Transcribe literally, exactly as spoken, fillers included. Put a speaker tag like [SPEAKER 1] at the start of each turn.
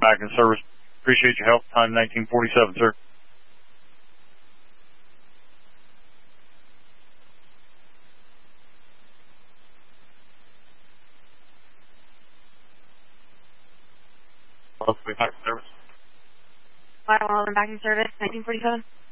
[SPEAKER 1] back in service. Appreciate your help. Time nineteen forty-seven, sir. Welcome back in service.
[SPEAKER 2] Welcome back in service, nineteen forty-seven.